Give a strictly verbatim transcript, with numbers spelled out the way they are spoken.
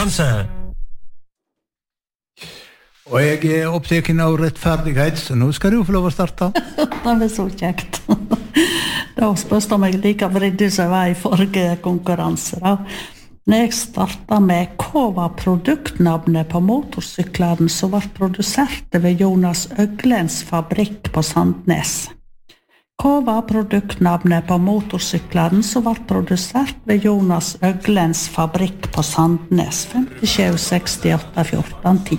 konkurranse. Og jeg er opptaken av rettferdighet, så nå skal du få lov å starte. Det var så kjekt. Da spørste jeg meg like vridd som jeg var i forrige konkurranse. Da. Når jeg startet med hva var produktnavnet på motorsyklene som var produsert ved Jonas Øglens fabrikk på Sandnes. Hva var produktnavnet på motorsyklene som var produsert ved Jonas Øglens fabrikk på Sandnes? fem sju seks åtte fjorten ti.